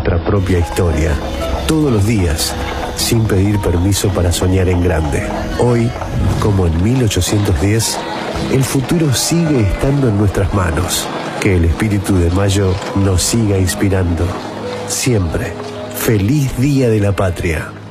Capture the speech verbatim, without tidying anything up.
nuestra propia historia, todos los días, sin pedir permiso para soñar en grande. Hoy, como en mil ochocientos diez, el futuro sigue estando en nuestras manos. Que el espíritu de Mayo nos siga inspirando. Siempre. ¡Feliz Día de la Patria!